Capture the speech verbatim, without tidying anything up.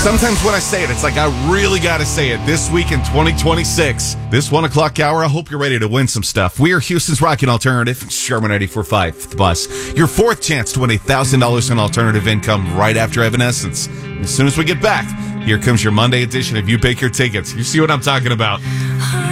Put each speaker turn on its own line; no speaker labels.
Sometimes when I say it, it's like I really got to say it. This week in twenty twenty-six, this one o'clock hour, I hope you're ready to win some stuff. We are Houston's Rockin' Alternative, Sherman ninety-four point five, The Bus. Your fourth chance to win one thousand dollars in alternative income right after Evanescence. And as soon as we get back, here comes your Monday edition of You Pick Your Tickets. You see what I'm talking about.